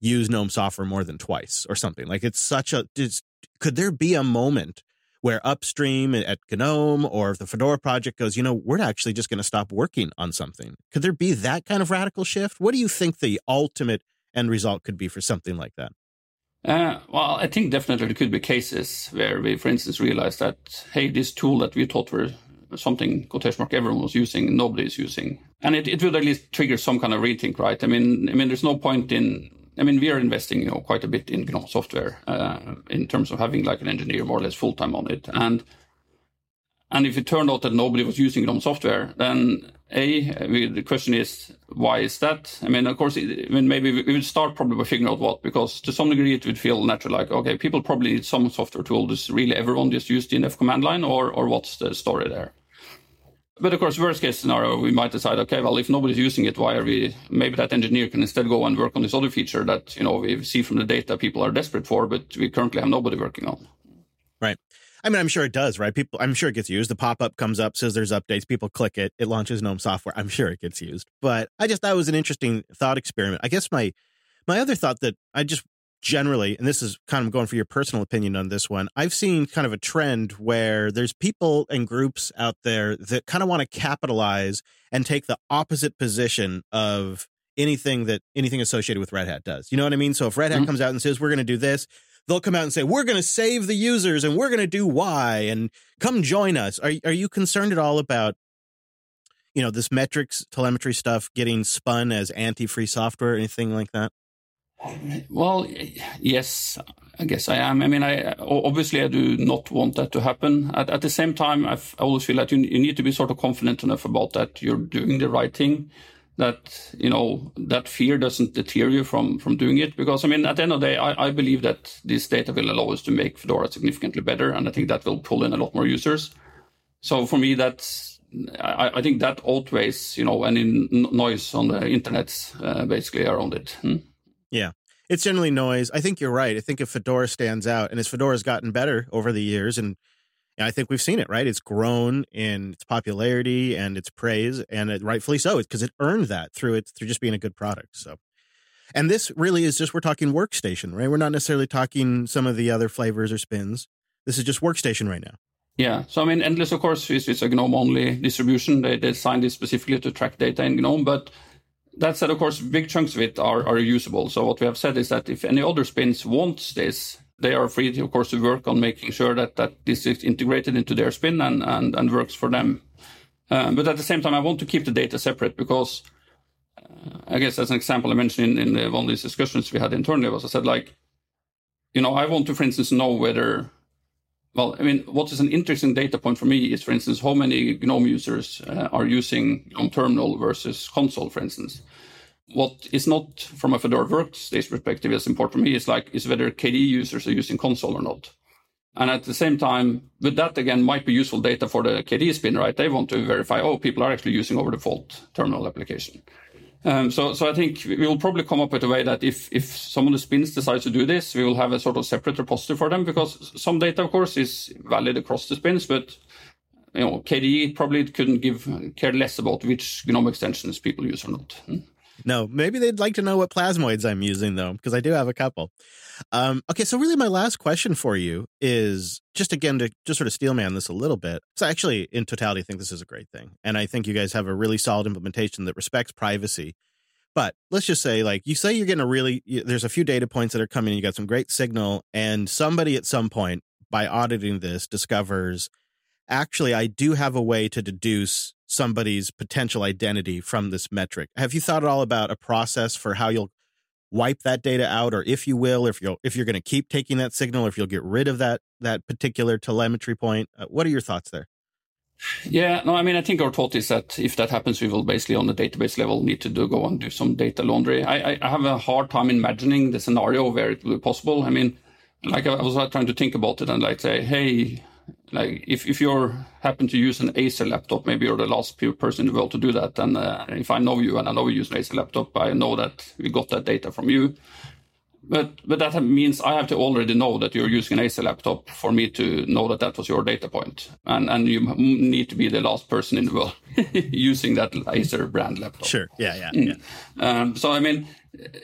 use GNOME software more than twice or something. Like it's such a, could there be a moment where upstream at GNOME or if the Fedora project goes, we're actually just going to stop working on something? Could there be that kind of radical shift? What do you think the ultimate end result could be for something like that? Well, I think definitely there could be cases where we, for instance, realize that, hey, this tool that we thought were something, quotation mark, everyone was using, nobody is using. And it would at least trigger some kind of rethink, right? I mean, there's no point we are investing, quite a bit in GNOME software in terms of having like an engineer more or less full-time on it. And if it turned out that nobody was using GNOME software, then the question is, why is that? Of course, maybe we would start probably by figuring out what, because to some degree it would feel natural, like, okay, people probably need some software tool. Does really everyone just use the NF command line, or what's the story there? But of course, worst case scenario, we might decide, okay, well, if nobody's using it, maybe that engineer can instead go and work on this other feature that, we see from the data people are desperate for, but we currently have nobody working on. Right. I'm sure it does, right? I'm sure it gets used. The pop-up comes up, says there's updates. People click it. It launches GNOME software. I'm sure it gets used. But I just thought it was an interesting thought experiment. I guess my other thought that I just generally, and this is kind of going for your personal opinion on this one, I've seen kind of a trend where there's people and groups out there that kind of want to capitalize and take the opposite position of anything associated with Red Hat does. You know what I mean? So if Red Hat comes out and says, we're going to do this, they'll come out and say, we're going to save the users and we're going to do Y and come join us. Are you concerned at all about, this metrics telemetry stuff getting spun as anti-free software or anything like that? Well, yes, I guess I am. Obviously I do not want that to happen. At the same time, I always feel that you need to be sort of confident enough about that you're doing the right thing, that, that fear doesn't deter you from doing it. Because, at the end of the day, I believe that this data will allow us to make Fedora significantly better, and I think that will pull in a lot more users. So for me, I think that outweighs, any noise on the internet, basically around it. Yeah, it's generally noise. I think you're right. I think if Fedora stands out, and as Fedora's gotten better over the years, and I think we've seen it, right? It's grown in its popularity and its praise, and rightfully so, because it earned that through just being a good product. So, and this really is just, we're talking workstation, right? We're not necessarily talking some of the other flavors or spins. This is just workstation right now. Yeah. So, Endless, of course, is a GNOME-only distribution. They designed it specifically to track data in GNOME, but that said, of course, big chunks of it are usable. So what we have said is that if any other spins wants this, they are free, of course, to work on making sure that this is integrated into their spin and works for them. But at the same time, I want to keep the data separate because I guess as an example I mentioned in one of these discussions we had internally was I said, like, I want to, for instance, know whether, what is an interesting data point for me is, for instance, how many GNOME users are using GNOME Terminal versus console, for instance. What is not from a Fedora workspace perspective is important for me is whether KDE users are using console or not. And at the same time, but that again might be useful data for the KDE spin, right? They want to verify, people are actually using over default terminal application. So I think we will probably come up with a way that if some of the spins decides to do this, we will have a sort of separate repository for them, because some data, of course, is valid across the spins, but KDE probably couldn't care less about which GNOME extensions people use or not. No, maybe they'd like to know what plasmoids I'm using, though, because I do have a couple. Okay, so really my last question for you is just, again, to just sort of steelman this a little bit. So actually, in totality, I think this is a great thing. And I think you guys have a really solid implementation that respects privacy. But let's just say, you say you're getting there's a few data points that are coming, you got some great signal, and somebody at some point, by auditing this, discovers, actually, I do have a way to deduce somebody's potential identity from this metric. Have you thought at all about a process for how you'll wipe that data out, or if you will, if you're going to keep taking that signal, or if you'll get rid of that particular telemetry point? What are your thoughts there? Yeah, no, I think our thought is that if that happens, we will basically on the database level need to go and do some data laundry. I have a hard time imagining the scenario where it will be possible. I was trying to think about it and say, hey, if you happen to use an Acer laptop, maybe you're the last person in the world to do that. And if I know you and I know you use an Acer laptop, I know that we got that data from you. But that means I have to already know that you're using an Acer laptop for me to know that was your data point. And you need to be the last person in the world using that Acer brand laptop. Sure. Yeah. So,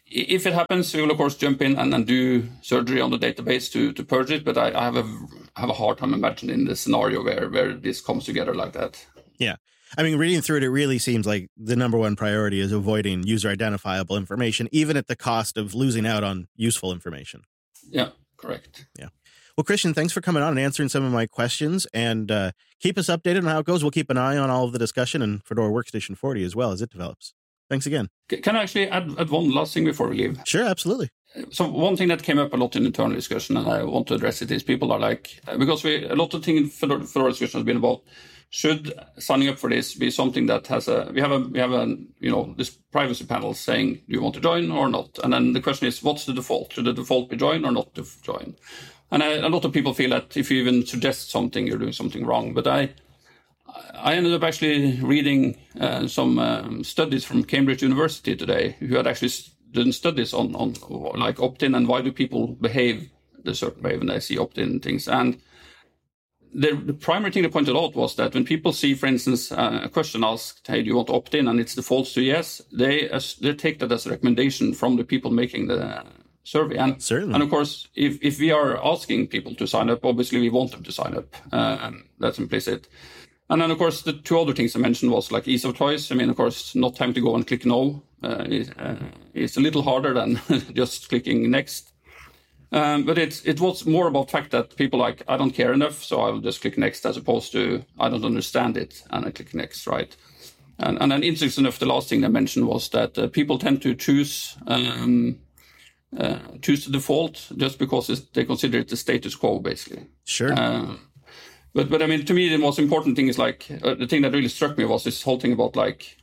if it happens, we will of course jump in and do surgery on the database to purge it. But I have a hard time imagining the scenario where this comes together like that. Yeah. I mean, reading through it, it really seems like the number one priority is avoiding user identifiable information, even at the cost of losing out on useful information. Yeah, correct. Yeah. Well, Christian, thanks for coming on and answering some of my questions, and keep us updated on how it goes. We'll keep an eye on all of the discussion and Fedora Workstation 40 as well as it develops. Thanks again. Can I actually add one last thing before we leave? Sure, absolutely. So one thing that came up a lot in internal discussion, and I want to address it, is people are like, because a lot of things in Fedora discussion has been about, should signing up for this be something that has we have this privacy panel saying, do you want to join or not? And then the question is, what's the default? Should the default be join or not to join? And a lot of people feel that if you even suggest something, you're doing something wrong. But I ended up actually reading some studies from Cambridge University today, who had actually done studies on like opt-in and why do people behave a certain way when they see opt-in things. And the primary thing they pointed out was that when people see, for instance, a question asked, hey, do you want to opt in? And it's defaults to yes, they take that as a recommendation from the people making the survey. And, certainly. And of course, if we are asking people to sign up, obviously we want them to sign up. That's implicit. And then, of course, the two other things I mentioned was like ease of choice. I mean, of course, not time to go and click no. It's a little harder than just clicking next. But it was more about the fact that people like, I don't care enough, so I'll just click next, as opposed to I don't understand it and I click next, right? And then interesting enough, the last thing I mentioned was that people tend to choose the default just because they consider it the status quo, basically. Sure. But I mean, to me, the most important thing is like the thing that really struck me was this whole thing about like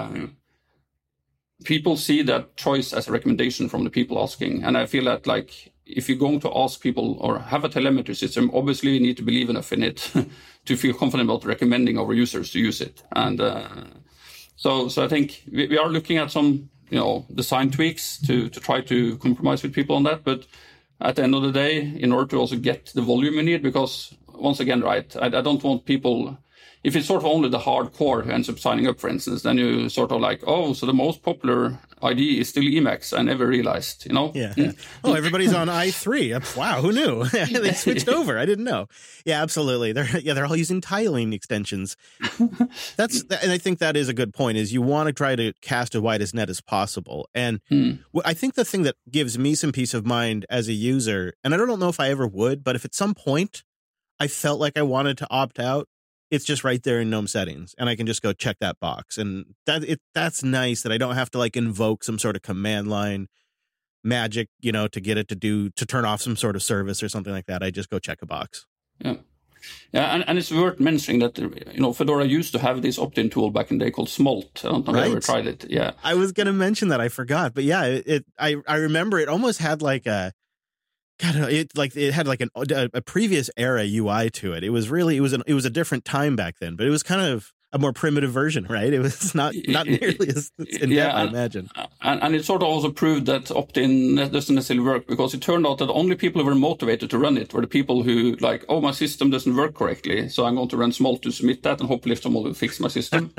people see that choice as a recommendation from the people asking, and I feel that like if you're going to ask people or have a telemetry system, obviously you need to believe enough in it to feel confident about recommending our users to use it. And so I think we are looking at some design tweaks to try to compromise with people on that, but at the end of the day, in order to also get the volume we need, because once again, right, I don't want people, if it's sort of only the hardcore who ends up signing up, for instance, then you sort of like, oh, so the most popular ID is still Emacs. I never realized, Yeah. Oh, everybody's on i3. Wow, who knew? They switched over. I didn't know. Yeah, absolutely. They're all using tiling extensions. And I think that is a good point, is you want to try to cast as wide as net as possible. And I think the thing that gives me some peace of mind as a user, and I don't know if I ever would, but if at some point I felt like I wanted to opt out, it's just right there in GNOME settings, and I can just go check that box. And that's nice that I don't have to like invoke some sort of command line magic, to get it to turn off some sort of service or something like that. I just go check a box. Yeah. Yeah, and it's worth mentioning that, Fedora used to have this opt-in tool back in the day called Smolt. I don't know if you ever tried it. Yeah. I was going to mention that. I forgot. But yeah, I remember it almost had like a, God, it had like a previous era UI to it. It was a different time back then, but it was kind of a more primitive version, right? It was not nearly as in depth, I imagine. And it sort of also proved that opt-in doesn't necessarily work, because it turned out that only people who were motivated to run it were the people who like, oh, my system doesn't work correctly, so I'm going to run Smolt to submit that, and hopefully someone will fix my system.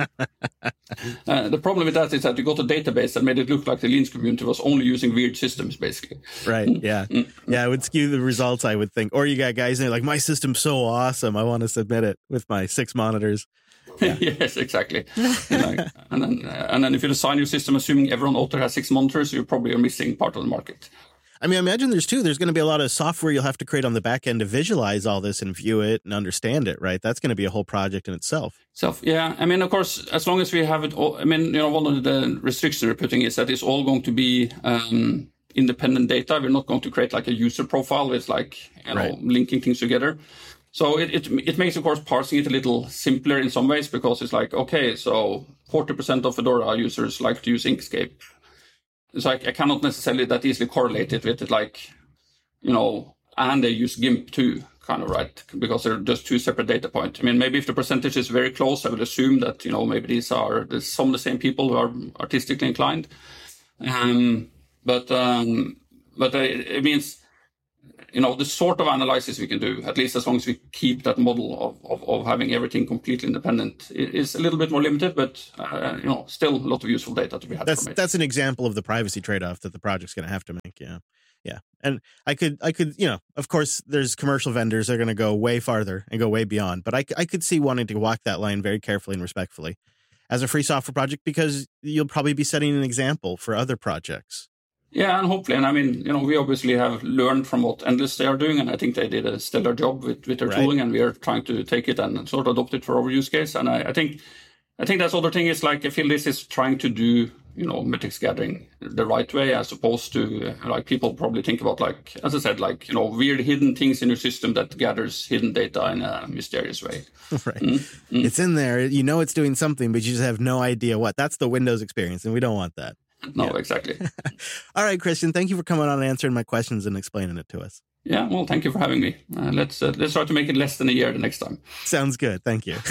The problem with that is that you got a database that made it look like the Linux community was only using weird systems, basically. Right, yeah. Yeah, it would skew the results, I would think. Or you got guys there like, my system's so awesome, I want to submit it with my 6 monitors. Yeah. Yes, exactly. And then if you design your system assuming everyone out there has 6 monitors, you probably are missing part of the market. I mean, I imagine there's going to be a lot of software you'll have to create on the back end to visualize all this and view it and understand it, right? That's going to be a whole project in itself. Yeah. I mean, of course, as long as we have it all, I mean, one of the restrictions we're putting is that it's all going to be independent data. We're not going to create like a user profile with like, linking things together. So it makes, of course, parsing it a little simpler in some ways, because it's like, okay, so 40% of Fedora users like to use Inkscape. It's like, I cannot necessarily that easily correlate it with it, like, and they use GIMP too, kind of, right? Because they're just 2 separate data points. I mean, maybe if the percentage is very close, I would assume that, maybe there's some of the same people who are artistically inclined. But it means, the sort of analysis we can do, at least as long as we keep that model of having everything completely independent, is a little bit more limited, but still a lot of useful data to be had from it. That's an example of the privacy trade-off that the project's going to have to make. Yeah. And I could, of course, there's commercial vendors that are going to go way farther and go way beyond, but I could see wanting to walk that line very carefully and respectfully as a free software project, because you'll probably be setting an example for other projects. Yeah, and hopefully, and I mean, we obviously have learned from what Endless they are doing, and I think they did a stellar job with their tooling, and we are trying to take it and sort of adopt it for our use case. And I think that's other thing is, like, I feel this is trying to do, metrics gathering the right way, as opposed to, like, people probably think about, like, as I said, like, weird hidden things in your system that gathers hidden data in a mysterious way. Right. It's in there, it's doing something, but you just have no idea what. That's the Windows experience, and we don't want that. No, exactly. All right, Christian, thank you for coming on and answering my questions and explaining it to us. Yeah, well, thank you for having me. Let's try to make it less than a year the next time. Sounds good. Thank you.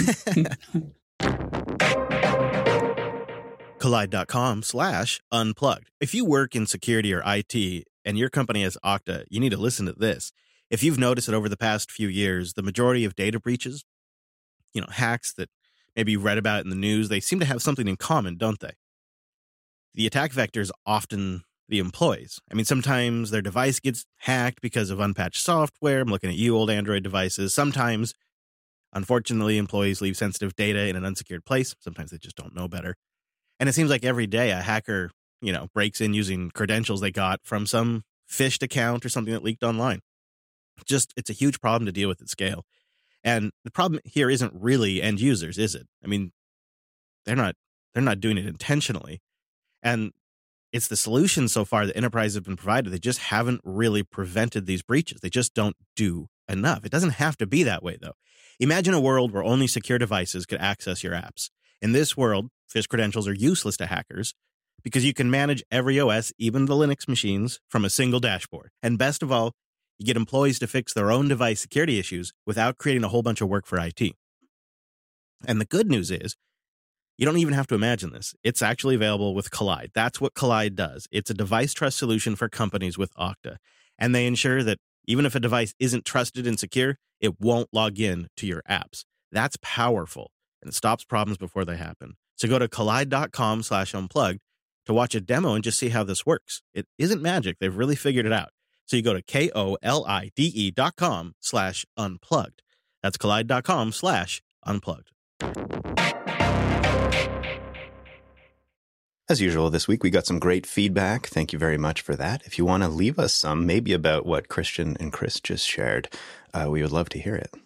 Kolide.com/unplugged. If you work in security or IT and your company has Okta, you need to listen to this. If you've noticed it over the past few years, the majority of data breaches, hacks that maybe you read about in the news, they seem to have something in common, don't they? The attack vector is often the employees. I mean, sometimes their device gets hacked because of unpatched software. I'm looking at you, old Android devices. Sometimes, unfortunately, employees leave sensitive data in an unsecured place. Sometimes they just don't know better. And it seems like every day a hacker, breaks in using credentials they got from some phished account or something that leaked online. It's a huge problem to deal with at scale. And the problem here isn't really end users, is it? I mean, they're not doing it intentionally. And it's the solution so far that enterprises have been provided. They just haven't really prevented these breaches. They just don't do enough. It doesn't have to be that way, though. Imagine a world where only secure devices could access your apps. In this world, phish credentials are useless to hackers because you can manage every OS, even the Linux machines, from a single dashboard. And best of all, you get employees to fix their own device security issues without creating a whole bunch of work for IT. And the good news is, you don't even have to imagine this. It's actually available with Kolide. That's what Kolide does. It's a device trust solution for companies with Okta. And they ensure that even if a device isn't trusted and secure, it won't log in to your apps. That's powerful, and it stops problems before they happen. So go to kolide.com/unplugged to watch a demo and just see how this works. It isn't magic. They've really figured it out. So you go to kolide.com/unplugged. That's kolide.com/unplugged. As usual, this week we got some great feedback. Thank you very much for that. If you want to leave us some, maybe about what Christian and Chris just shared, we would love to hear it.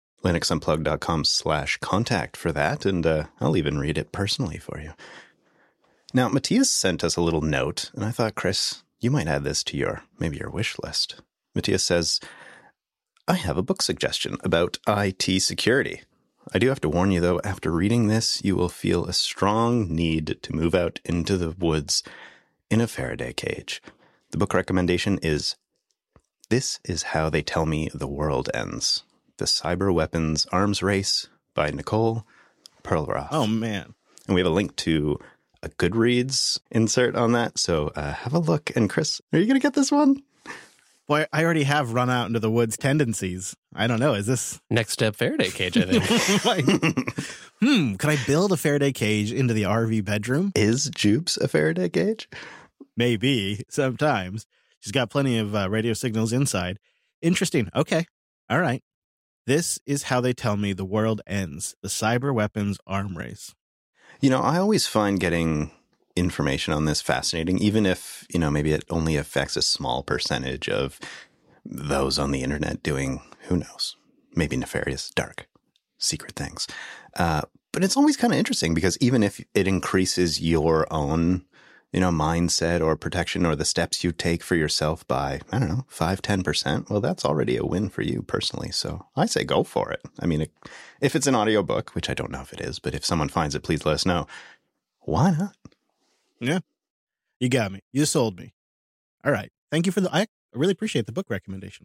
linuxunplugged.com/contact for that, and I'll even read it personally for you. Now, Matthias sent us a little note, and I thought, Chris, you might add this to your wish list. Matthias says, I have a book suggestion about IT security. I do have to warn you, though, after reading this, you will feel a strong need to move out into the woods in a Faraday cage. The book recommendation is This Is How They Tell Me the World Ends: The Cyber Weapons Arms Race by Nicole Perlroth. Oh, man. And we have a link to a Goodreads insert on that, so have a look. And Chris, are you going to get this one? Boy, I already have run out into the woods tendencies. I don't know. Is this next step Faraday cage, I think. Can I build a Faraday cage into the RV bedroom? Is Jupes a Faraday cage? Maybe, sometimes. She's got plenty of radio signals inside. Interesting. Okay. All right. This is how they tell me the world ends: the cyber weapons arm race. I always find getting information on this fascinating, even if, maybe it only affects a small percentage of those on the internet doing, who knows, maybe nefarious, dark, secret things. But it's always kind of interesting because even if it increases your own, mindset or protection or the steps you take for yourself by, 5-10%, well, that's already a win for you personally. So I say go for it. I mean, if it's an audiobook, which I don't know if it is, but if someone finds it, please let us know. Why not? Yeah. You got me. You sold me. All right. Thank you I really appreciate the book recommendation.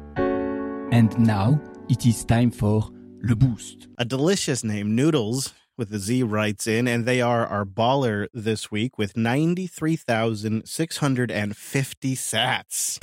And now it is time for Le Boost. A delicious name, Noodles, with the Z writes in, and they are our baller this week with 93,650 sats.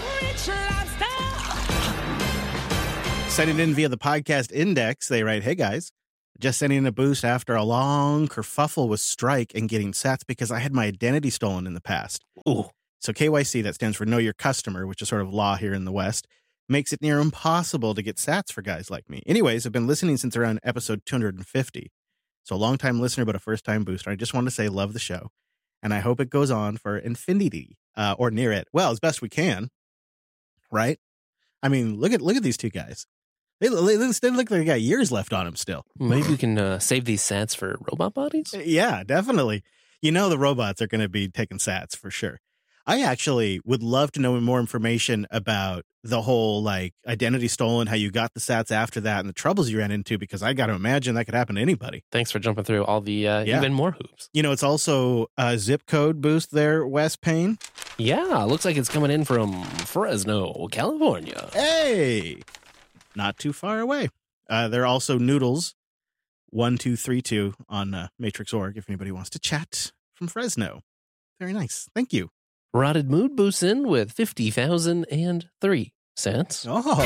Sending in via the podcast index, they write, "Hey guys, just sending in a boost after a long kerfuffle with Strike and getting sats because I had my identity stolen in the past." Ooh. So KYC, that stands for Know Your Customer, which is sort of law here in the West, makes it near impossible to get sats for guys like me. Anyways, I've been listening since around episode 250. So a long-time listener, but a first-time booster. I just want to say love the show. And I hope it goes on for infinity or near it. Well, as best we can. Right? I mean, look at these two guys. They look like they got years left on them still. Maybe we can save these sats for robot bodies? Yeah, definitely. You know the robots are going to be taking sats for sure. I actually would love to know more information about the whole like identity stolen, how you got the sats after that, and the troubles you ran into, because I got to imagine that could happen to anybody. Thanks for jumping through all the even more hoops. You know, it's also a zip code boost there, Wes Payne. Yeah, looks like it's coming in from Fresno, California. Hey, not too far away. They're also Noodles 1232 on Matrix.org if anybody wants to chat from Fresno. Very nice. Thank you. Rotted Mood boosts in with 50,003 cents. Oh.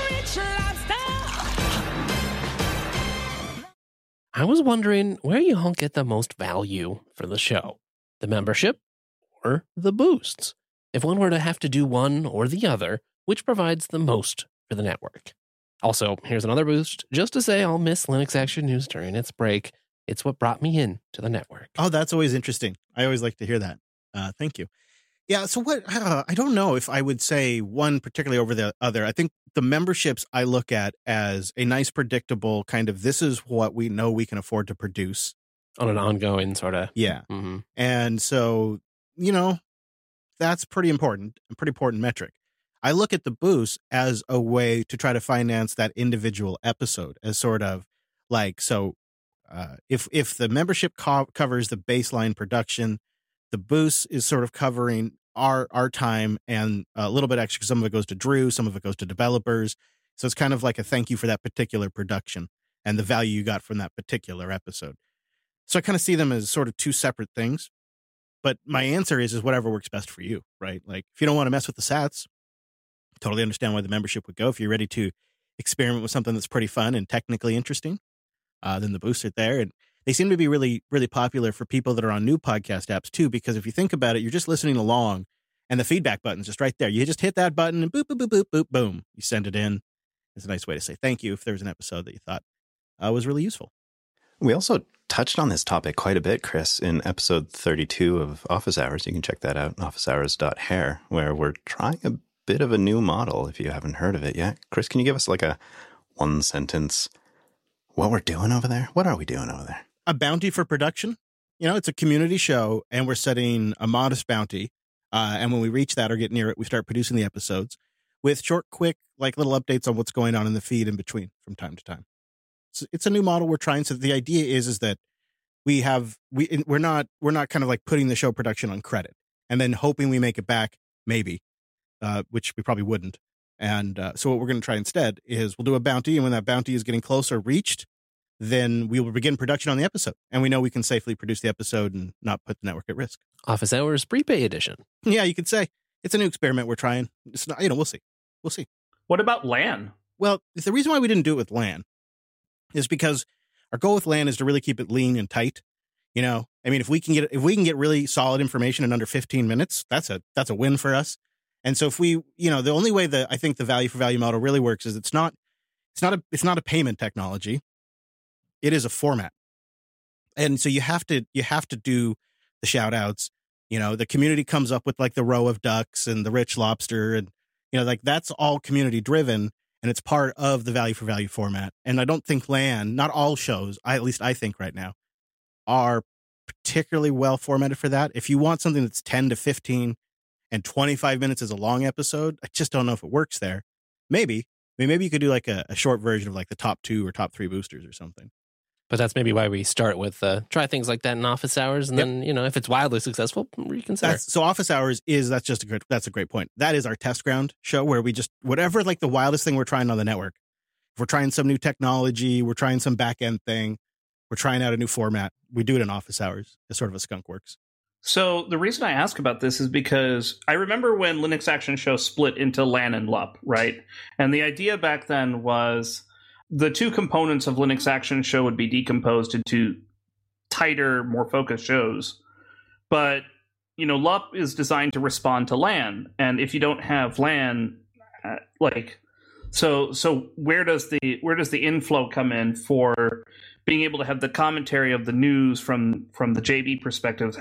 I was wondering where you all get the most value for the show. The membership or the boosts? If one were to have to do one or the other, which provides the most for the network? Also, here's another boost just to say I'll miss Linux Action News during its break. It's what brought me in to the network. Oh, that's always interesting. I always like to hear that. Thank you. Yeah, so what, I don't know if I would say one particularly over the other. I think the memberships I look at as a nice, predictable kind of, this is what we know we can afford to produce. On an ongoing sort of. Yeah. Mm-hmm. And so, you know, that's pretty important, a pretty important metric. I look at the boost as a way to try to finance that individual episode as sort of like, so if the membership covers the baseline production, the boost is sort of covering our time and a little bit extra. Some of it goes to Drew, some of it goes to developers. So it's kind of like a thank you for that particular production and the value you got from that particular episode. So I kind of see them as sort of two separate things. But my answer is whatever works best for you, right? Like if you don't want to mess with the sats, totally understand why the membership would go. If you're ready to experiment with something that's pretty fun and technically interesting, then the boosts are there. And they seem to be really, really popular for people that are on new podcast apps too, because if you think about it, you're just listening along and the feedback button's just right there. You just hit that button and boop, boop, boop, boop, boop, boom. You send it in. It's a nice way to say thank you if there's an episode that you thought was really useful. We also touched on this topic quite a bit, Chris, in episode 32 of Office Hours. You can check that out, officehours.hair, where we're trying a bit of a new model if you haven't heard of it yet. Chris, can you give us like a one sentence what we're doing over there? What are we doing over there? A bounty for production. You know, it's a community show and we're setting a modest bounty. And when we reach that or get near it, we start producing the episodes with short, quick, like little updates on what's going on in the feed in between from time to time. So it's a new model we're trying. So the idea is that we're not kind of like putting the show production on credit and then hoping we make it back, maybe, which we probably wouldn't. And so what we're going to try instead is we'll do a bounty. And when that bounty is getting close or reached, then we will begin production on the episode. And we know we can safely produce the episode and not put the network at risk. Office Hours Prepay Edition. Yeah, you could say. It's a new experiment we're trying. It's not, we'll see. We'll see. What about LAN? Well, the reason why we didn't do it with LAN is because our goal with LAN is to really keep it lean and tight. You know, I mean, if we can get really solid information in under 15 minutes, that's a win for us. And so if we, you know, the only way that I think the value for value model really works is it's not a payment technology. It is a format. And so you have to do the shout outs. You know, the community comes up with like the row of ducks and the rich lobster and, you know, like that's all community driven and it's part of the value for value format. And I don't think LAN, not all shows, at least I think right now, are particularly well formatted for that. If you want something that's 10 to 15 and 25 minutes is a long episode, I just don't know if it works there. Maybe you could do like a short version of like the top 2 or top 3 boosters or something. But that's maybe why we start with try things like that in Office Hours, and then, you know, if it's wildly successful, reconsider. So Office Hours that's a great point. That is our test ground show where we just, whatever like the wildest thing we're trying on the network. If we're trying some new technology, we're trying some back end thing, We're trying out a new format. We do it in office hours as sort of a skunk works. So the reason I ask about this is because I remember when Linux Action Show split into LAN and LUP, right? And the idea back then was the two components of Linux Action Show would be decomposed into tighter, more focused shows. But, LUP is designed to respond to LAN. And if you don't have LAN, so where does the inflow come in for being able to have the commentary of the news from the JB perspectives?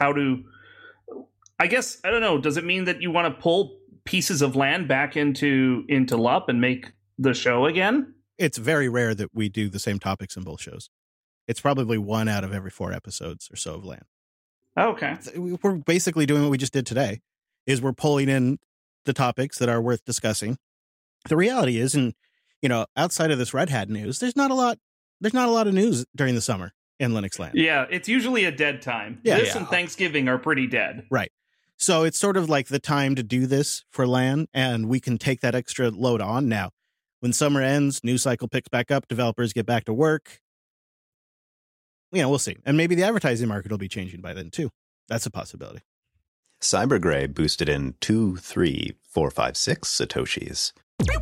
I don't know, does it mean that you want to pull pieces of LAN back into LUP and make the show again? It's very rare that we do the same topics in both shows. It's probably 1 out of every 4 episodes or so of LAN. Okay. We're basically doing what we just did today, is we're pulling in the topics that are worth discussing. The reality is, and outside of this Red Hat news, there's not a lot of news during the summer in Linux land. Yeah, it's usually a dead time. Yeah, this and Thanksgiving are pretty dead. Right. So it's sort of like the time to do this for LAN, and we can take that extra load on now. When summer ends, news cycle picks back up, developers get back to work. We'll see. And maybe the advertising market will be changing by then, too. That's a possibility. Cybergray boosted in 2, 3, 4, 5, 6 Satoshis.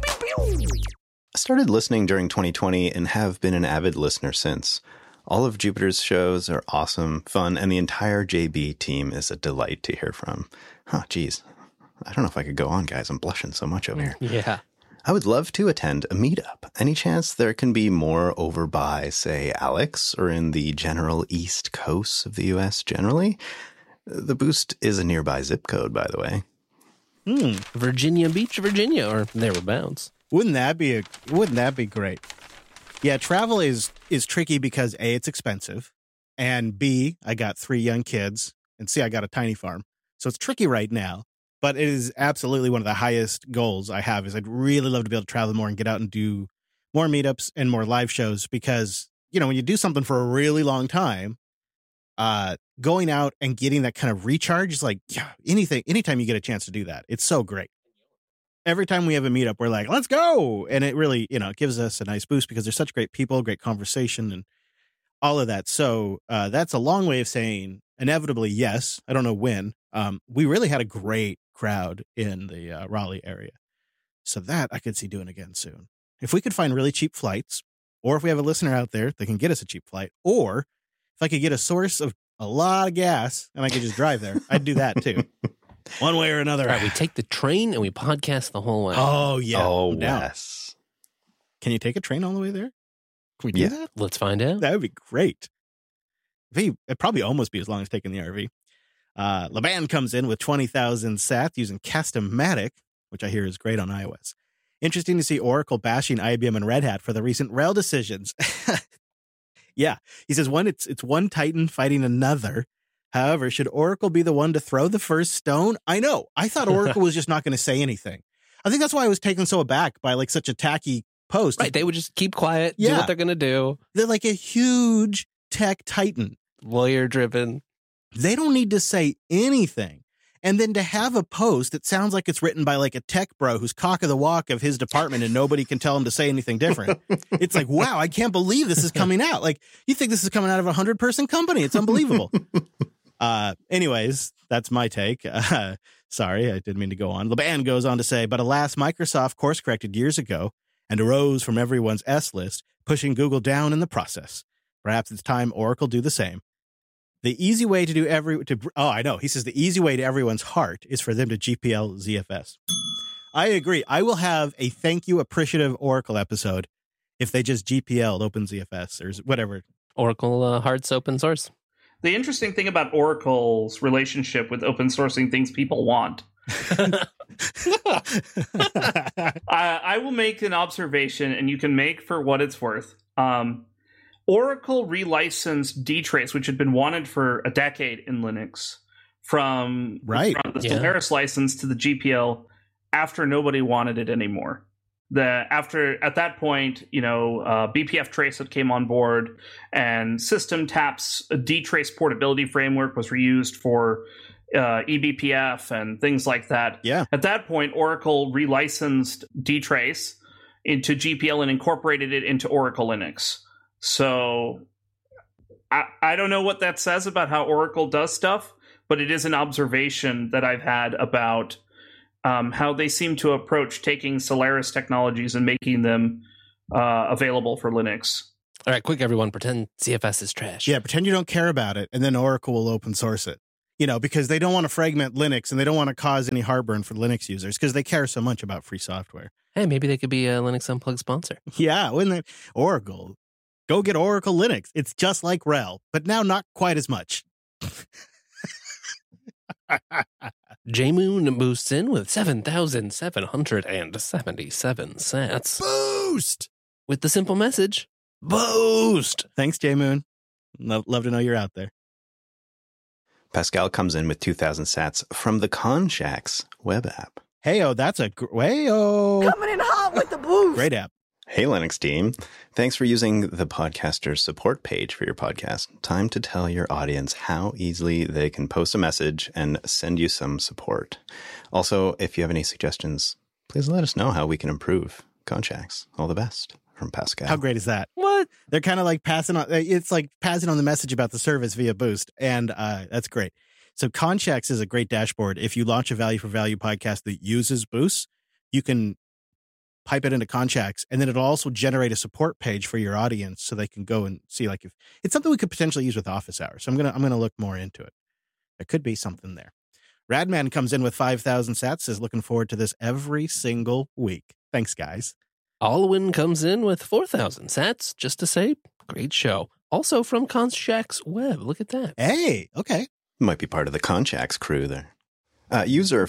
I started listening during 2020 and have been an avid listener since. All of Jupiter's shows are awesome, fun, and the entire JB team is a delight to hear from. Geez. I don't know if I could go on, guys. I'm blushing so much over here. Yeah. I would love to attend a meetup. Any chance there can be more over by, say, Alex, or in the general East Coast of the U.S. generally? The boost is a nearby zip code, by the way. Virginia Beach, Virginia, or thereabouts. Wouldn't that be great? Yeah, travel is tricky because A, it's expensive, and B, I got 3 young kids, and C, I got a tiny farm. So it's tricky right now, but it is absolutely one of the highest goals I have. Is I'd really love to be able to travel more and get out and do more meetups and more live shows, because when you do something for a really long time, going out and getting that kind of recharge is like, anytime you get a chance to do that, it's so great. Every time we have a meetup, we're like, let's go. And it really, it gives us a nice boost because there's such great people, great conversation, and all of that. So that's a long way of saying inevitably, yes. I don't know when. We really had a great crowd in the Raleigh area. So that I could see doing again soon. If we could find really cheap flights, or if we have a listener out there that can get us a cheap flight, or if I could get a source of a lot of gas and I could just drive there, I'd do that too. One way or another. All right, we take the train and we podcast the whole way. Oh, yeah. Oh, yes. Can you take a train all the way there? Can we do that? Let's find out. That would be great. It'd probably almost be as long as taking the RV. Laban comes in with 20,000 sats using Cast-O-Matic, which I hear is great on iOS. Interesting to see Oracle bashing IBM and Red Hat for the recent RHEL decisions. Yeah. He says, it's one Titan fighting another. However, should Oracle be the one to throw the first stone? I know. I thought Oracle was just not going to say anything. I think that's why I was taken so aback by such a tacky post. Right. They would just keep quiet, do what they're going to do. They're like a huge tech titan. Lawyer driven. They don't need to say anything. And then to have a post that sounds like it's written by a tech bro who's cock of the walk of his department and nobody can tell him to say anything different. It's like, wow, I can't believe this is coming out. You think this is coming out of a 100-person company. It's unbelievable. Anyways, that's my take. Sorry, I didn't mean to go on. Laban goes on to say, but alas, Microsoft course corrected years ago and arose from everyone's S list, pushing Google down in the process. Perhaps it's time Oracle do the same. The easy way to I know. He says the easy way to everyone's heart is for them to GPL ZFS. I agree. I will have a thank you appreciative Oracle episode if they just GPL'd OpenZFS or whatever. Oracle hearts open source. The interesting thing about Oracle's relationship with open sourcing things people want. I will make an observation, and you can make for what it's worth. Oracle relicensed dtrace, which had been wanted for a decade in Linux, from the Solaris license to the GPL after nobody wanted it anymore. At that point, BPF Trace had came on board, and SystemTap's dtrace portability framework was reused for eBPF and things like that. Yeah. At that point, Oracle relicensed dtrace into GPL and incorporated it into Oracle Linux. So I don't know what that says about how Oracle does stuff, but it is an observation that I've had about how they seem to approach taking Solaris technologies and making them available for Linux. All right, quick, everyone, pretend CFS is trash. Yeah, pretend you don't care about it, and then Oracle will open source it. Because they don't want to fragment Linux, and they don't want to cause any heartburn for Linux users, because they care so much about free software. Hey, maybe they could be a Linux Unplugged sponsor. Yeah, wouldn't it? Oracle. Go get Oracle Linux. It's just like RHEL, but now not quite as much. JMoon boosts in with 7,777 sats. Boost! With the simple message, boost! Thanks, JMoon. Love to know you're out there. Pascal comes in with 2,000 sats from the Conchacks web app. Hey-oh, that's a Hey-oh. Coming in hot with the boost. Great app. Hey, Linux team. Thanks for using the Podcaster's support page for your podcast. Time to tell your audience how easily they can post a message and send you some support. Also, if you have any suggestions, please let us know how we can improve. Conchacks, all the best. From Pascal. How great is that? What? They're kind of like passing on. It's like passing on the message about the service via Boost, and that's great. So Conchacks is a great dashboard. If you launch a value for value podcast that uses Boost, you can pipe it into Conchacks, and then it'll also generate a support page for your audience, so they can go and see like if it's something we could potentially use with office hours. So I'm gonna look more into it. There could be something there. Radman comes in with 5,000 sats. Says looking forward to this every single week. Thanks, guys. Alwyn comes in with 4,000 sats, just to say, great show. Also from Conchacks web. Look at that. Hey, okay. Might be part of the Conchacks crew there. User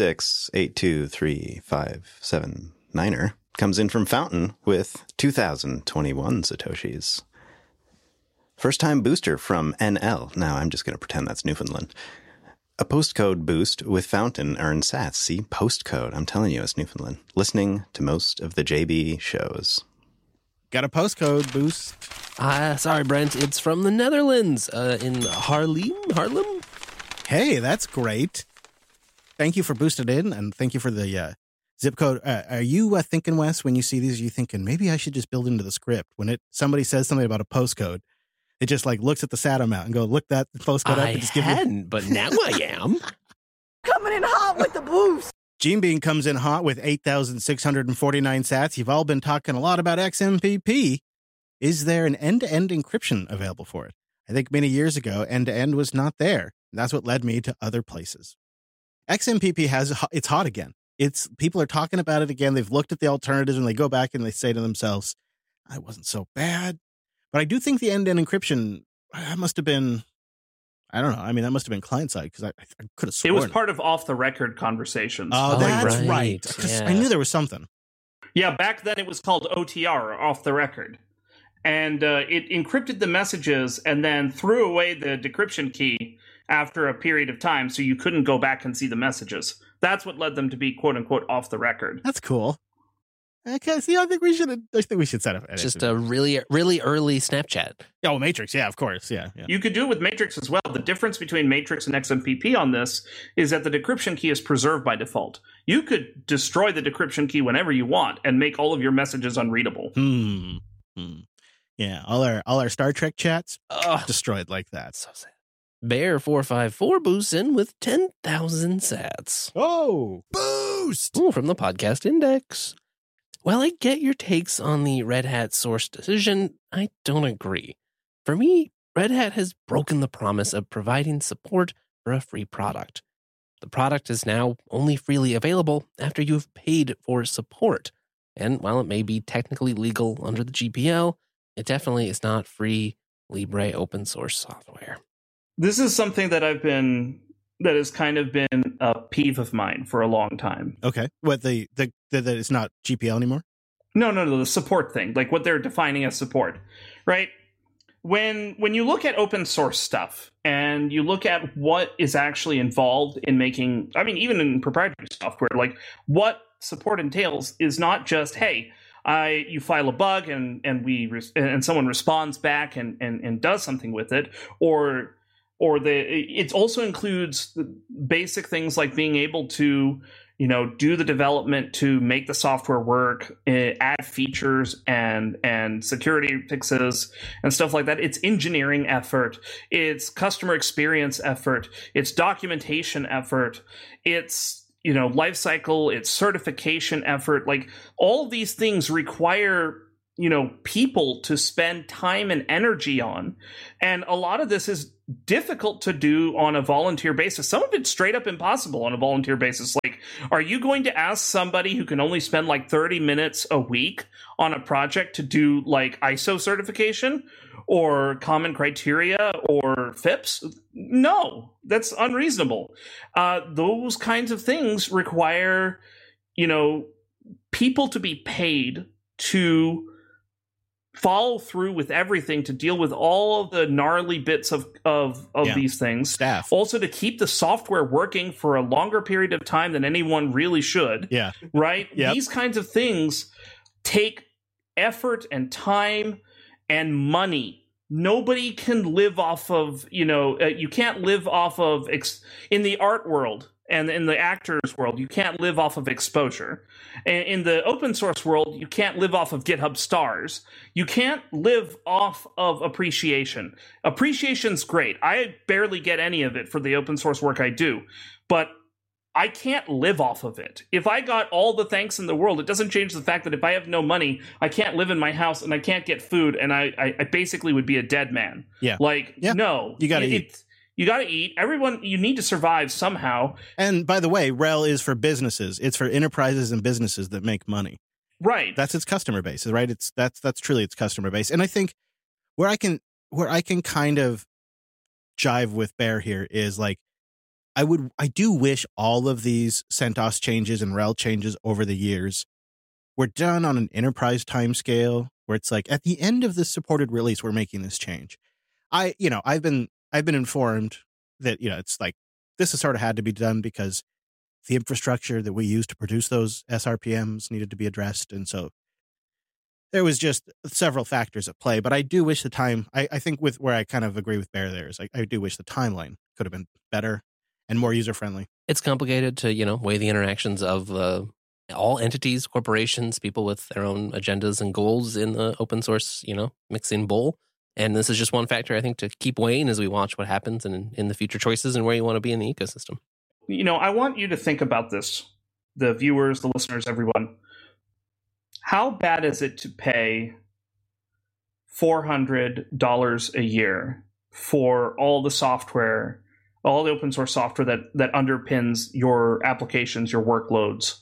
5682357 comes in from Fountain with 2,021 Satoshis. First time booster from NL. Now I'm just going to pretend that's Newfoundland. A postcode boost with Fountain earns sats. See, postcode. I'm telling you, it's Newfoundland. Listening to most of the JB shows. Got a postcode boost. Sorry, Brent. It's from the Netherlands in Haarlem. Hey, that's great. Thank you for boosting in, and thank you for the zip code. Are you thinking, Wes, when you see these, are you thinking, maybe I should just build into the script? When somebody says something about a postcode, it just like looks at the SAT amount and go, look that postcode up and just give me. But now I am. Coming in hot with the boost. Gene Bean comes in hot with 8,649 sats. You've all been talking a lot about XMPP. Is there an end-to-end encryption available for it? I think many years ago, end-to-end was not there. That's what led me to other places. XMPP it's hot again. People are talking about it again. They've looked at the alternatives and they go back and they say to themselves, I wasn't so bad. But I do think the end-to-end encryption, that must have been, I don't know. I mean, that must have been client-side because I could have sworn. It was part of off-the-record conversations. Oh, that's right. Yeah. I knew there was something. Yeah, back then it was called OTR, off the record. And it encrypted the messages and then threw away the decryption key after a period of time so you couldn't go back and see the messages. That's what led them to be, quote-unquote, off the record. That's cool. Okay, see, I think we should set up. Just a really, really early Snapchat. Oh, Matrix, yeah, of course, yeah. You could do it with Matrix as well. The difference between Matrix and XMPP on this is that the decryption key is preserved by default. You could destroy the decryption key whenever you want and make all of your messages unreadable. Yeah, all our Star Trek chats destroyed like that. So sad. Bear454 boosts in with 10,000 sats. Oh, boost! Ooh, from the Podcast Index. While I get your takes on the Red Hat source decision, I don't agree. For me, Red Hat has broken the promise of providing support for a free product. The product is now only freely available after you've paid for support. And while it may be technically legal under the GPL, it definitely is not free Libre open source software. This is something that that has kind of been a peeve of mine for a long time. Okay. What that it's not GPL anymore? No, the support thing, like what they're defining as support, right? When you look at open source stuff and you look at what is actually involved in making, I mean, even in proprietary software, like what support entails is not just, hey, you file a bug and someone responds back and does something with it, it also includes the basic things like being able to, do the development to make the software work, add features and security fixes and stuff like that. It's engineering effort. It's customer experience effort. It's documentation effort. It's, life cycle. It's certification effort. Like, all of these things require people to spend time and energy on. And a lot of this is difficult to do on a volunteer basis. Some of it's straight up impossible on a volunteer basis. Like, are you going to ask somebody who can only spend like 30 minutes a week on a project to do like ISO certification or common criteria or FIPS? No, that's unreasonable. Those kinds of things require, people to be paid to follow through with everything, to deal with all of the gnarly bits of these things. Staff. Also to keep the software working for a longer period of time than anyone really should. Yeah. Right? Yep. These kinds of things take effort and time and money. Nobody can live off of, you can't live off of, in the art world and in the actors world, you can't live off of exposure. And in the open source world, you can't live off of GitHub stars. You can't live off of appreciation. Appreciation's great. I barely get any of it for the open source work I do, but I can't live off of it. If I got all the thanks in the world, it doesn't change the fact that if I have no money, I can't live in my house and I can't get food, and I basically would be a dead man. Yeah. No. You gotta eat. You got to eat. Everyone, you need to survive somehow. And by the way, RHEL is for businesses. It's for enterprises and businesses that make money. Right. That's its customer base, right? That's truly its customer base. And I think where I can kind of jive with Bear here is like, I do wish all of these CentOS changes and RHEL changes over the years were done on an enterprise timescale, where it's like at the end of this supported release, we're making this change. I've been informed that, it's like this has sort of had to be done because the infrastructure that we use to produce those SRPMs needed to be addressed. And so there was just several factors at play. But I do wish the time, I think with where I kind of agree with Bear there is I do wish the timeline could have been better and more user-friendly. It's complicated to, weigh the interactions of all entities, corporations, people with their own agendas and goals in the open source, mixing bowl. And this is just one factor, I think, to keep weighing as we watch what happens in the future choices and where you want to be in the ecosystem. I want you to think about this, the viewers, the listeners, everyone. How bad is it to pay $400 a year for all the software, all the open source software that underpins your applications, your workloads,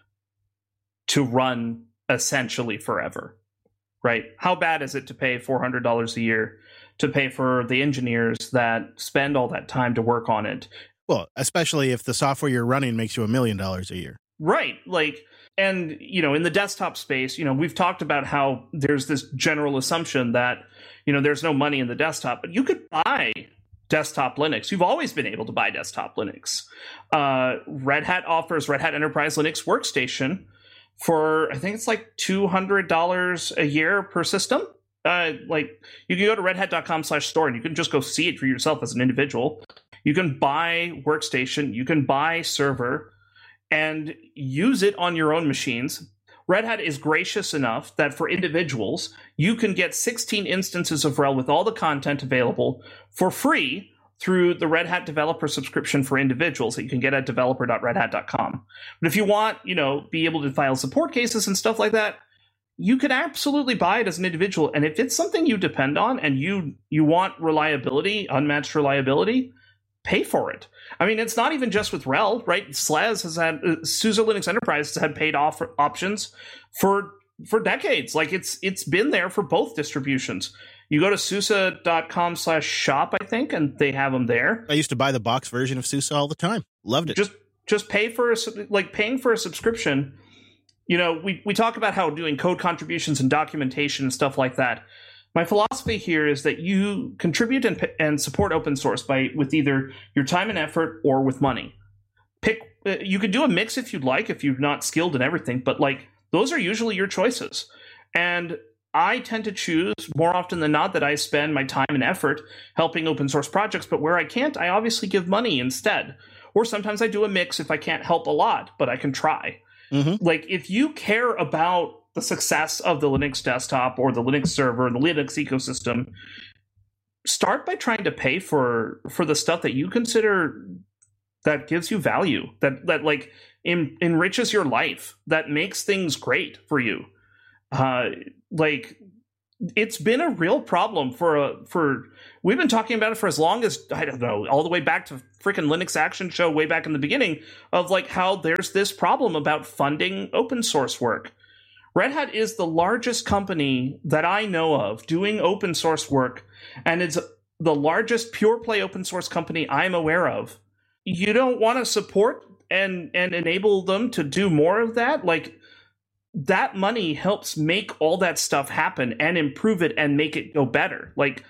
to run essentially forever? Right? How bad is it to pay $400 a year to pay for the engineers that spend all that time to work on it? Well, especially if the software you're running makes you $1 million a year. Right. And, in the desktop space, we've talked about how there's this general assumption that, there's no money in the desktop, but you could buy desktop Linux. You've always been able to buy desktop Linux. Red Hat offers Red Hat Enterprise Linux Workstation for, I think it's like $200 a year per system. You can go to redhat.com/store and you can just go see it for yourself as an individual. You can buy Workstation, you can buy Server, and use it on your own machines. Red Hat is gracious enough that for individuals, you can get 16 instances of RHEL with all the content available for free through the Red Hat developer subscription for individuals that you can get at developer.redhat.com. But if you want, be able to file support cases and stuff like that, you could absolutely buy it as an individual. And if it's something you depend on and you want reliability, unmatched reliability, pay for it. I mean, it's not even just with RHEL, right? SLES has had, SUSE Linux Enterprise has had paid off options for decades. Like it's been there for both distributions. You go to SUSE.com/shop, I think, and they have them there. I used to buy the box version of SUSE all the time. Loved it. Just pay for paying for a subscription. We talk about how doing code contributions and documentation and stuff like that. My philosophy here is that you contribute and support open source with either your time and effort or with money. You could do a mix if you'd like, if you're not skilled in everything, but those are usually your choices. And I tend to choose more often than not that I spend my time and effort helping open source projects, but where I can't, I obviously give money instead. Or sometimes I do a mix if I can't help a lot, but I can try. Mm-hmm. Like, if you care about the success of the Linux desktop or the Linux server and the Linux ecosystem, start by trying to pay for the stuff that you consider that gives you value, that like enriches your life, that makes things great for you. Like, it's been a real problem for we've been talking about it for as long as, I don't know, all the way back to freaking Linux Action Show way back in the beginning, of like how there's this problem about funding open source work. Red Hat is the largest company that I know of doing open source work, and it's the largest pure play open source company I'm aware of. You don't want to support and enable them to do more of that? Like, that money helps make all that stuff happen and improve it and make it go better. Like,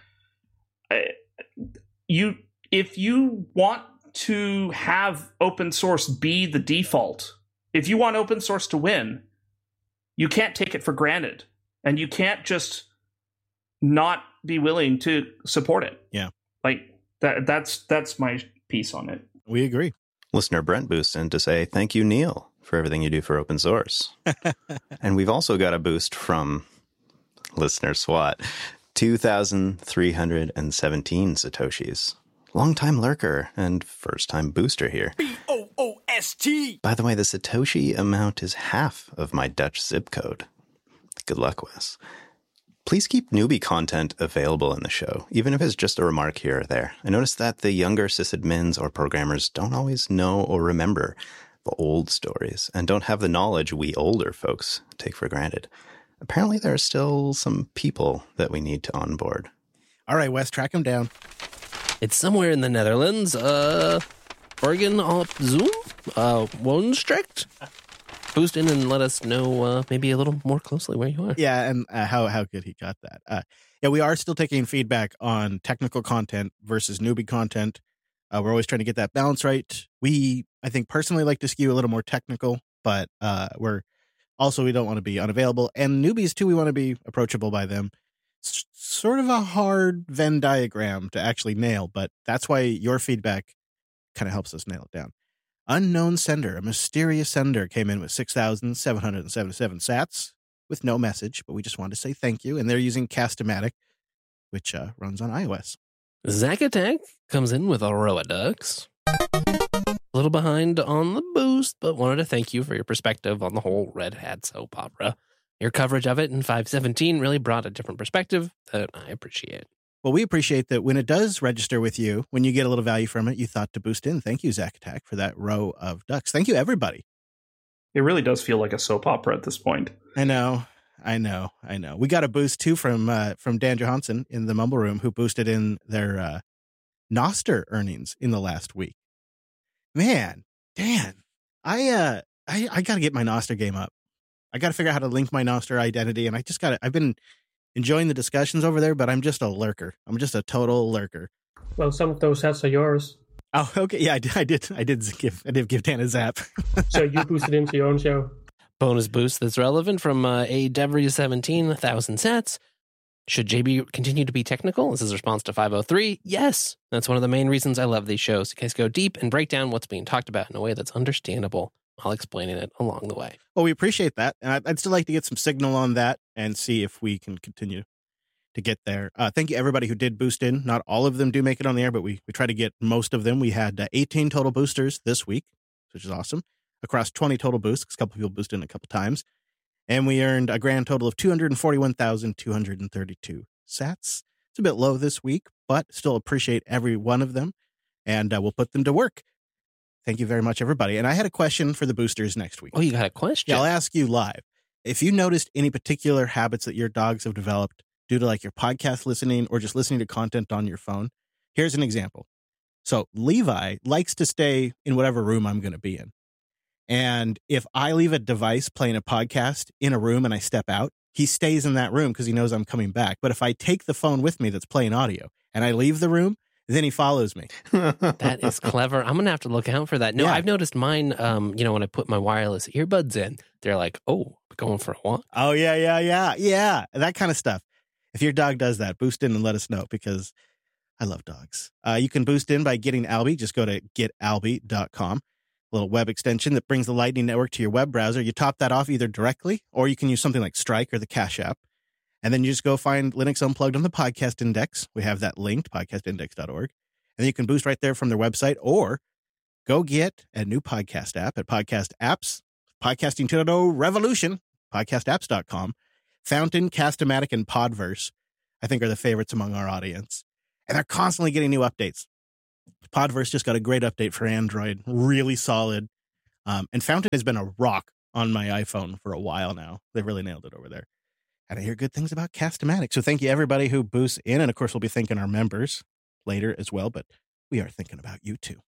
if you want to have open source be the default, if you want open source to win, you can't take it for granted, and you can't just not be willing to support it. Yeah. Like, that's my piece on it. We agree. Listener Brent boosts in to say, thank you, Neil, for everything you do for open source. And we've also got a boost from listener SWAT, 2,317 Satoshis. Longtime lurker and first-time booster here. BOOST. By the way, the Satoshi amount is half of my Dutch zip code. Good luck, Wes. Please keep newbie content available in the show, even if it's just a remark here or there. I noticed that the younger sysadmins or programmers don't always know or remember the old stories and don't have the knowledge we older folks take for granted. Apparently, there are still some people that we need to onboard. All right, Wes, track him down. It's somewhere in the Netherlands. Bergen op Zoom? Woonstricht? Boost in and let us know maybe a little more closely where you are. Yeah, and how good he got that. Yeah, we are still taking feedback on technical content versus newbie content. We're always trying to get that balance right. We, I think, personally like to skew a little more technical, but we don't want to be unavailable. And newbies, too, we want to be approachable by them. It's sort of a hard Venn diagram to actually nail, but that's why your feedback kind of helps us nail it down. Unknown sender, a mysterious sender, came in with 6,777 sats with no message, but we just wanted to say thank you. And they're using Cast-O-Matic, which runs on iOS. Zack Attack comes in with Aroa Ducks. A little behind on the boost, but wanted to thank you for your perspective on the whole Red Hat soap opera. Your coverage of it in 517 really brought a different perspective that I appreciate. Well, we appreciate that when it does register with you, when you get a little value from it, you thought to boost in. Thank you, Zack Attack, for that row of ducks. Thank you, everybody. It really does feel like a soap opera at this point. I know. We got a boost, too, from Dan Johansson in the Mumble Room, who boosted in their Nostr earnings in the last week. Man, Dan, I got to get my Nostr game up. I got to figure out how to link my Nostr identity, and I've been enjoying the discussions over there, but I'm just a lurker. I'm just a total lurker. Well, some of those sets are yours. Oh, okay. Yeah, I did give Dan a zap. So you boosted into your own show. Bonus boost that's relevant from AW17, 1,000 sats. Should JB continue to be technical? This is response to 503. Yes. That's one of the main reasons I love these shows. You guys go deep and break down what's being talked about in a way that's understandable while explaining it along the way. Well, we appreciate that. And I'd still like to get some signal on that and see if we can continue to get there. Thank you, everybody who did boost in. Not all of them do make it on the air, but we try to get most of them. We had 18 total boosters this week, which is awesome, across 20 total boosts, because a couple people boosted in a couple times. And we earned a grand total of 241,232 sats. It's a bit low this week, but still appreciate every one of them. And we'll put them to work. Thank you very much, everybody. And I had a question for the boosters next week. Oh, you got a question? Yeah, I'll ask you live. If you noticed any particular habits that your dogs have developed due to like your podcast listening or just listening to content on your phone, here's an example. So Levi likes to stay in whatever room I'm going to be in. And if I leave a device playing a podcast in a room and I step out, he stays in that room because he knows I'm coming back. But if I take the phone with me that's playing audio and I leave the room, then he follows me. That is clever. I'm going to have to look out for that. No, Yeah. I've noticed mine, when I put my wireless earbuds in, they're like, oh, going for a walk. Oh, yeah. That kind of stuff. If your dog does that, boost in and let us know, because I love dogs. You can boost in by getting Alby. Just go to getalby.com. A little web extension that brings the Lightning Network to your web browser. You top that off either directly, or you can use something like Strike or the Cash App. And then you just go find Linux Unplugged on the Podcast Index. We have that linked, podcastindex.org. And you can boost right there from their website, or go get a new podcast app at Podcast Apps, Podcasting 2.0 Revolution, podcastapps.com. Fountain, Cast-O-Matic, and Podverse, I think, are the favorites among our audience. And they're constantly getting new updates. Podverse just got a great update for Android, really solid. And Fountain has been a rock on my iPhone for a while now. They really nailed it over there. And I hear good things about Cast-O-Matic. So thank you, everybody who boosts in. And of course, we'll be thanking our members later as well. But we are thinking about you too.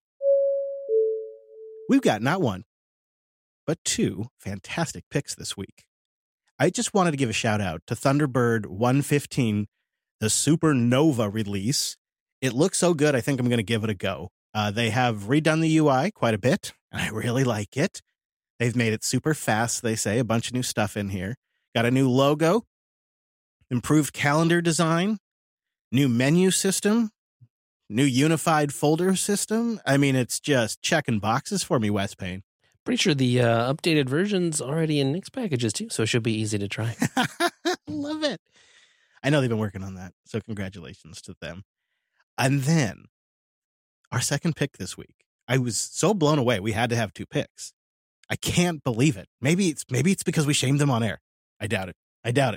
We've got not one, but two fantastic picks this week. I just wanted to give a shout out to Thunderbird 115, the Supernova release. It looks so good, I think I'm going to give it a go. They have redone the UI quite a bit, and I really like it. They've made it super fast, they say, a bunch of new stuff in here. Got a new logo, improved calendar design, new menu system, new unified folder system. I mean, it's just checking boxes for me, Wes Payne. Pretty sure the updated version's already in Nix packages too, so it should be easy to try. Love it. I know they've been working on that, so congratulations to them. And then our second pick this week. I was so blown away. We had to have two picks. I can't believe it. Maybe it's because we shamed them on air. I doubt it.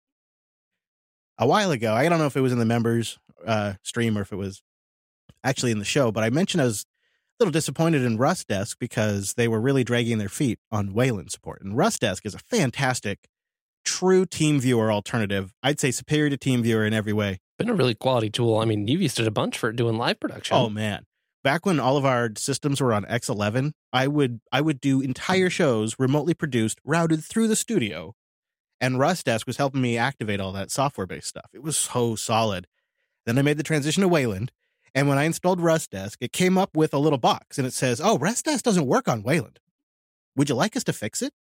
A while ago, I don't know if it was in the members stream or if it was actually in the show, but I mentioned I was a little disappointed in Rustdesk because they were really dragging their feet on Wayland support. And Rustdesk is a fantastic, true TeamViewer alternative. I'd say superior to TeamViewer in every way. Been a really quality tool. I mean, you've used it a bunch for doing live production. Oh, man. Back when all of our systems were on X11, I would do entire shows remotely produced, routed through the studio. And Rustdesk was helping me activate all that software-based stuff. It was so solid. Then I made the transition to Wayland. And when I installed Rustdesk, it came up with a little box. And it says, oh, Rustdesk doesn't work on Wayland. Would you like us to fix it?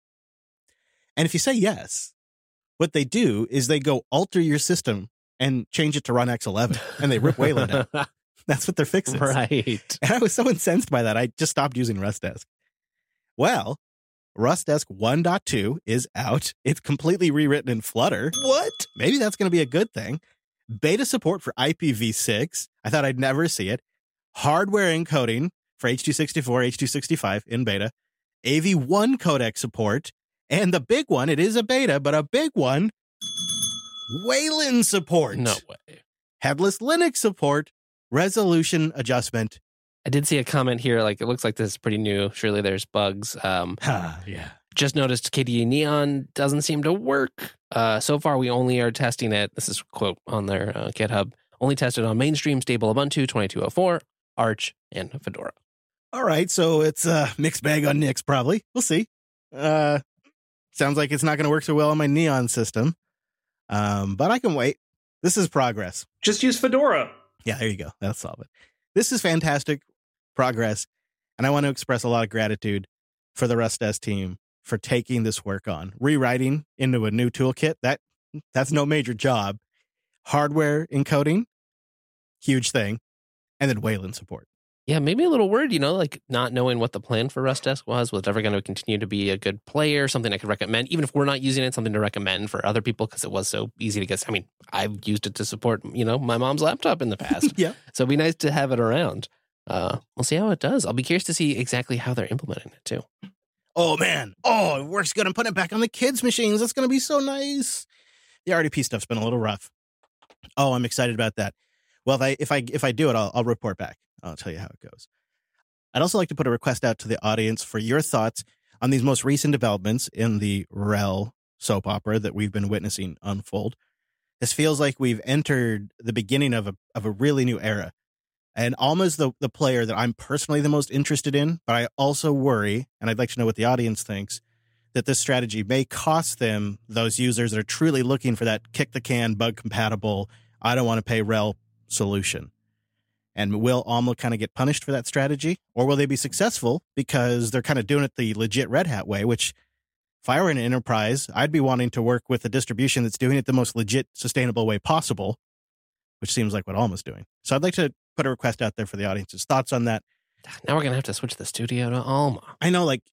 And if you say yes, what they do is they go alter your system and change it to run X11. And they rip Wayland out. That's what their fix is. Right. And I was so incensed by that, I just stopped using Rustdesk. Well, Rustdesk 1.2 is out. It's completely rewritten in Flutter. What? Maybe that's going to be a good thing. Beta support for IPv6. I thought I'd never see it. Hardware encoding for H.264, H.265 in beta. AV1 codec support. And the big one, it is a beta, but a big one, Wayland support. No way. Headless Linux support. Resolution adjustment. I did see a comment here, like, it looks like this is pretty new. Surely there's bugs. Yeah. Just noticed KDE Neon doesn't seem to work. So far, we only are testing it. This is a quote on their GitHub. Only tested on mainstream stable Ubuntu 2204, Arch, and Fedora. All right, so it's a mixed bag on Nix, probably. We'll see. Sounds like it's not going to work so well on my Neon system. But I can wait. This is progress. Just use Fedora. Yeah, there you go. That'll solve it. This is fantastic progress. And I want to express a lot of gratitude for the Rustdesk team for taking this work on. Rewriting into a new toolkit, that's no major job. Hardware encoding, huge thing. And then Wayland support. Yeah, maybe a little worried, like not knowing what the plan for Rustdesk was it ever going to continue to be a good player, something I could recommend, even if we're not using it, something to recommend for other people because it was so easy to get. I mean, I've used it to support, my mom's laptop in the past. Yeah. So it'd be nice to have it around. We'll see how it does. I'll be curious to see exactly how they're implementing it too. Oh, man. Oh, it works good. I'm putting it back on the kids' machines. That's going to be so nice. The RDP stuff's been a little rough. Oh, I'm excited about that. Well, if I do it, I'll report back. I'll tell you how it goes. I'd also like to put a request out to the audience for your thoughts on these most recent developments in the RHEL soap opera that we've been witnessing unfold. This feels like we've entered the beginning of a really new era. And Alma's the player that I'm personally the most interested in, but I also worry, and I'd like to know what the audience thinks, that this strategy may cost them, those users that are truly looking for that kick-the-can, bug-compatible, I don't want to pay RHEL solution. And will Alma kind of get punished for that strategy? Or will they be successful because they're kind of doing it the legit Red Hat way, which if I were in an enterprise, I'd be wanting to work with a distribution that's doing it the most legit, sustainable way possible. which seems like what Alma's doing. So I'd like to put a request out there for the audience's thoughts on that. Now we're going to have to switch the studio to Alma. I know, like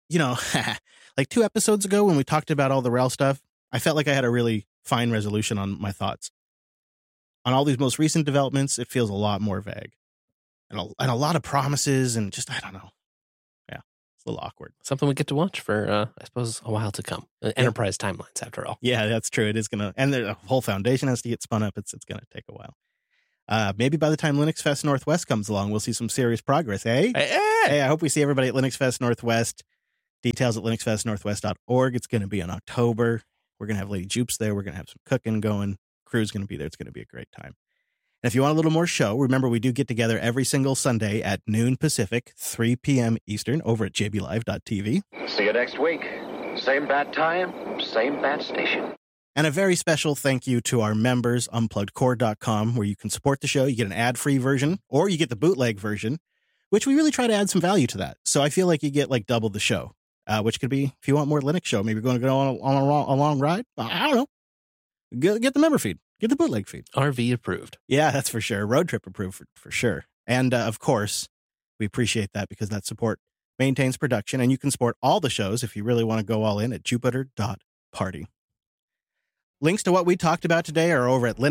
2 episodes ago when we talked about all the RHEL stuff, I felt like I had a really fine resolution on my thoughts. On all these most recent developments, it feels a lot more vague. And a lot of promises and just, I don't know. Yeah, it's a little awkward. Something we get to watch for, I suppose, a while to come. Enterprise timelines, after all. Yeah, that's true. It is going to, and the whole foundation has to get spun up. It's going to take a while. Maybe by the time Linux Fest Northwest comes along, we'll see some serious progress, eh? Hey, I hope we see everybody at Linux Fest Northwest. Details at linuxfestnorthwest.org. It's going to be in October. We're going to have Lady Jupes there. We're going to have some cooking going. Crew's going to be there. It's going to be a great time. And if you want a little more show, remember we do get together every single Sunday at noon Pacific, 3 p.m. Eastern over at jblive.tv. See you next week. Same bat time, same bat station. And a very special thank you to our members, unpluggedcore.com, where you can support the show. You get an ad-free version, or you get the bootleg version, which we really try to add some value to that. So I feel like you get like double the show, which could be, if you want more Linux show, maybe going to go on a long ride. I don't know. Get the member feed. Get the bootleg feed. RV approved. Yeah, that's for sure. Road trip approved for sure. And of course, we appreciate that because that support maintains production. And you can support all the shows if you really want to go all in at jupiter.party. Links to what we talked about today are over at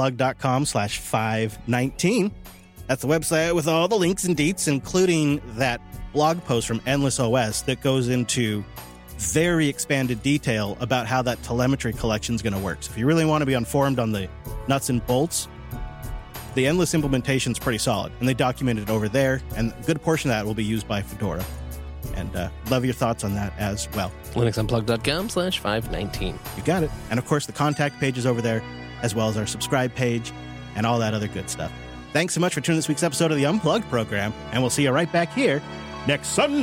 linuxunplugged.com/519. That's the website with all the links and deets, including that blog post from Endless OS that goes into very expanded detail about how that telemetry collection is going to work. So if you really want to be informed on the nuts and bolts, the Endless implementation is pretty solid, and they documented it over there, and a good portion of that will be used by Fedora. And love your thoughts on that as well. linuxunplugged.com/519. You got it. And of course, the contact page is over there, as well as our subscribe page and all that other good stuff. Thanks so much for tuning this week's episode of the Unplugged program, and we'll see you right back here next Sunday.